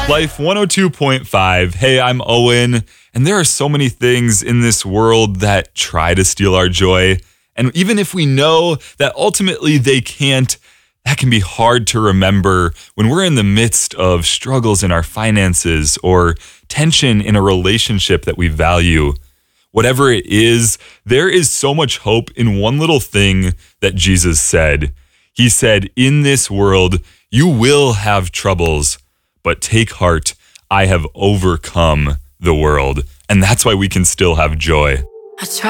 Life 102.5. Hey, I'm Owen, and there are so many things in this world that try to steal our joy. And even if we know that ultimately they can't, that can be hard to remember when we're in the midst of struggles in our finances or tension in a relationship that we value. Whatever it is, there is so much hope in one little thing that Jesus said. He said, "In this world, you will have troubles, but take heart, I have overcome the world." And that's why we can still have joy. I try